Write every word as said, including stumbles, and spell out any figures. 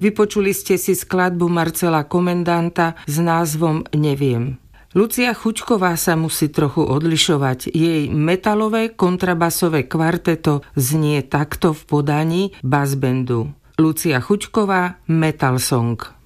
Vypočuli ste si skladbu Marcela Komendanta s názvom Neviem. Lucia Chuďková sa musí trochu odlišovať. Jej metalové kontrabasové kvarteto znie takto v podaní bassbandu. Lucia Chuďková, Metal Song.